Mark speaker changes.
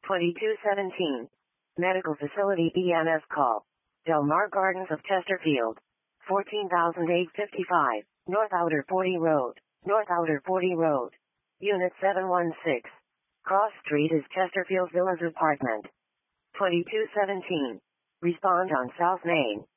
Speaker 1: 2217. Medical Facility BNS call. Del Mar Gardens of Chesterfield. 14,855. North Outer 40 Road. North Outer 40 Road. Unit 716. Cross Street is Chesterfield Villas Apartment. 2217. Respond on South Main.